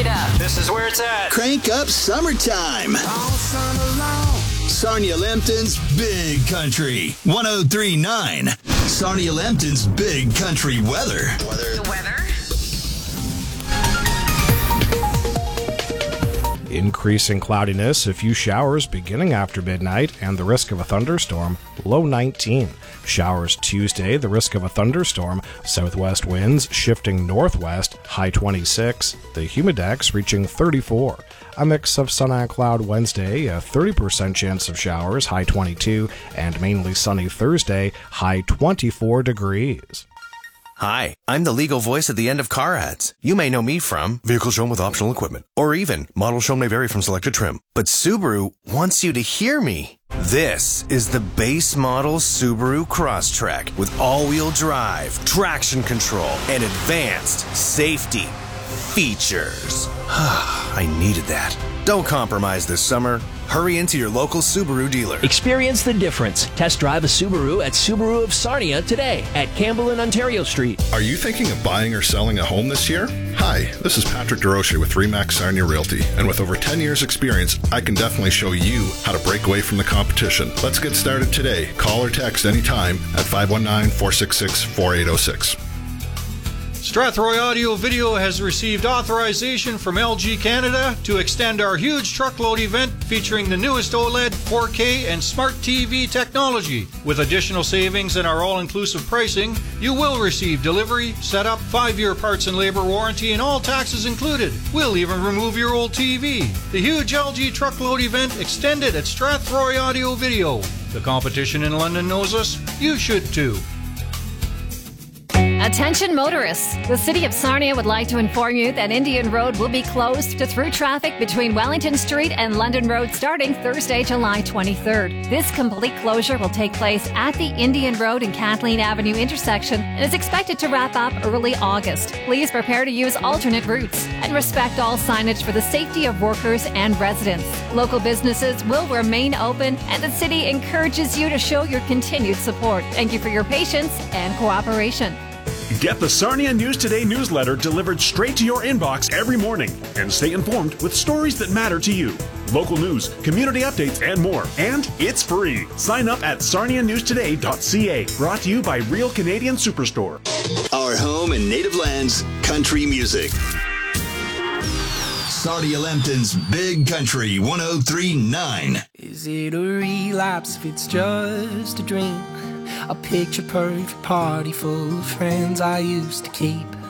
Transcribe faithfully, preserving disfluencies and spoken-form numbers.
it up. This is where it's at. Crank up summertime. All summer long. Sarnia Lambton's Big Country. one oh three point nine. Sarnia Lambton's Big Country weather. The weather? Increasing cloudiness, a few showers beginning after midnight, and the risk of a thunderstorm, low nineteen. Showers Tuesday, the risk of a thunderstorm, southwest winds shifting northwest, high twenty-six. The humidex reaching thirty-four. A mix of sun and cloud Wednesday, a thirty percent chance of showers, high twenty-two, and mainly sunny Thursday, high twenty-four degrees. Hi, I'm the legal voice at the end of car ads. You may know me from vehicle shown with optional equipment, or even model shown may vary from selected trim. But Subaru wants you to hear me. This is the base model Subaru Crosstrek with all-wheel drive, traction control, and advanced safety features. I needed that. Don't compromise this summer. Hurry into your local Subaru dealer. Experience the difference. Test drive a Subaru at Subaru of Sarnia today at Campbell and Ontario Street. Are you thinking of buying or selling a home this year? Hi, this is Patrick DeRoche with Remax Sarnia Realty, and with over ten years experience, I can definitely show you how to break away from the competition. Let's get started today. Call or text anytime at five one nine, four six six, four eight zero six. Strathroy Audio Video has received authorization from L G Canada to extend our huge truckload event featuring the newest OLED, four K, and Smart T V technology. With additional savings and our all-inclusive pricing, you will receive delivery, setup, five-year parts and labor warranty, and all taxes included. We'll even remove your old T V. The huge L G truckload event extended at Strathroy Audio Video. The competition in London knows us. You should too. Attention motorists! The City of Sarnia would like to inform you that Indian Road will be closed to through traffic between Wellington Street and London Road starting Thursday, July twenty-third. This complete closure will take place at the Indian Road and Kathleen Avenue intersection and is expected to wrap up early August. Please prepare to use alternate routes and respect all signage for the safety of workers and residents. Local businesses will remain open and the City encourages you to show your continued support. Thank you for your patience and cooperation. Get the Sarnia News Today newsletter delivered straight to your inbox every morning and stay informed with stories that matter to you. Local news, community updates, and more. And it's free. Sign up at sarnia news today dot c a. Brought to you by Real Canadian Superstore. Our home and native lands, country music. Sarnia Lambton's Big Country one oh three point nine. Is it a relapse if it's just a dream? A picture perfect party full of friends I used to keep.